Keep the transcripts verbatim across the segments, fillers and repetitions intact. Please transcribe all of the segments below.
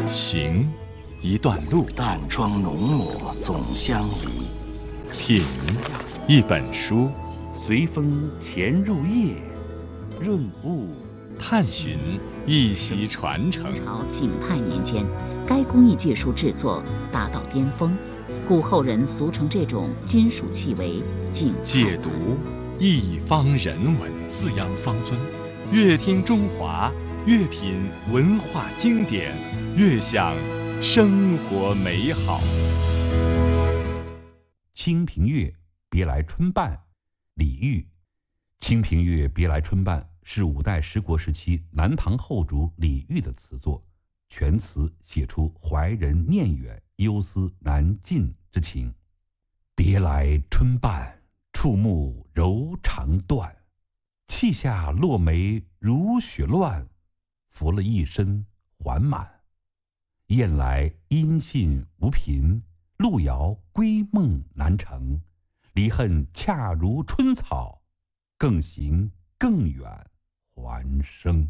行，一段路； 淡妆浓抹总相宜。 品，一本书； 随风潜入夜，润物； 探寻，一席传承。 朝景泰年间，该工艺技术制作达到巅峰，故后人俗称这种金属器为景泰。 解读，一方人文。 自扬方尊， 越听中华，越品文化经典，越享生活美好。 清平乐·别来春半，李煜。清平乐·别来春半是五代十国时期南唐后主李煜的词作，全词写出怀人念远、忧思难尽之情。别来春半，触目柔肠断。泣下落梅如雪乱，拂了一身还满。雁来音信无凭，路遥归梦难成。离恨恰如春草，更行更远还生。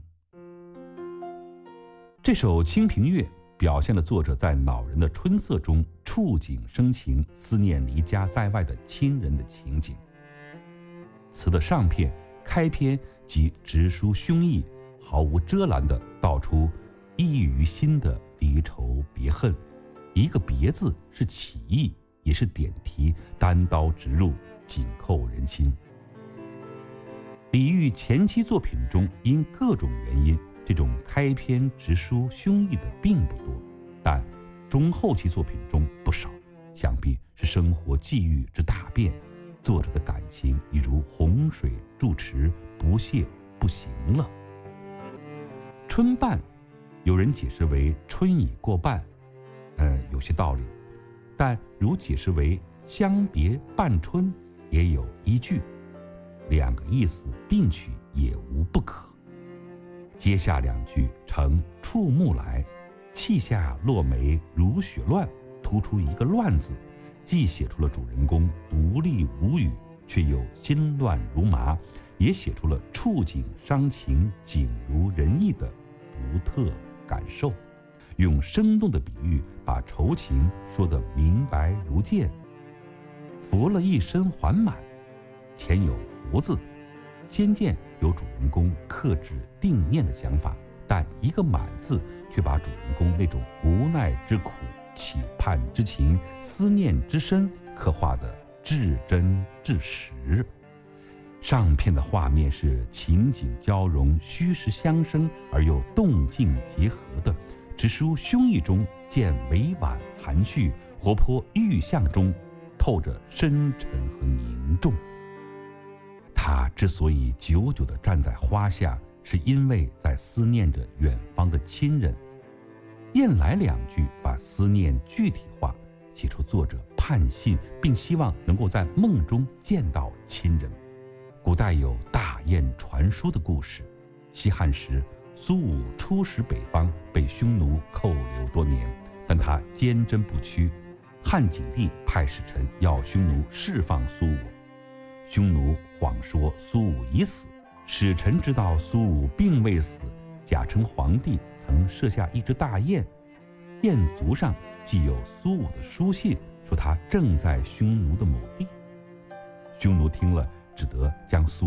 这首《清平乐》表现了作者在恼人的春色中触景生情，思念离家在外的亲人的情景。词的上片、开篇即直抒胸臆，毫无遮拦地道出溢于心的离愁别恨。一个别字是起义，也是点题，单刀直入，紧扣人心。李煜前期作品中因各种原因，这种开篇直抒胸臆的并不多，但中后期作品中不少，想必是生活际遇之大变，作者的感情已如洪水筑池，不泄不行了。春半，有人解释为春已过半，呃，有些道理，但如解释为相别半春，也有依据，两个意思并取也无不可。接下两句呈触目来，泣下落梅如雪乱，突出一个乱字，既写出了主人公独立无语，却又心乱如麻，也写出了触景伤情、景如人意的独特感受，用生动的比喻把愁情说得明白如见。拂了一身还满，前有拂字，先见有主人公克制定念的想法，但一个满字却把主人公那种无奈之苦、期盼之情、思念之深刻画得至真至实。上片的画面是情景交融、虚实相生而又动静结合的，直抒胸臆中见委婉含蓄，活泼欲象中透着深沉和凝重。他之所以久久地站在花下，是因为在思念着远方的亲人。雁来两句把思念具体化，写出作者盼信并希望能够在梦中见到亲人。古代有大雁传书的故事，西汉时苏武出使北方，被匈奴扣留多年，但他坚贞不屈。汉景帝派使臣要匈奴释放苏武，匈奴谎说苏武已死，使臣知道苏武并未死，假称皇帝曾射下一只大雁，雁足上既有苏武的书信，说他正在匈奴的某地。匈奴听了，只得将苏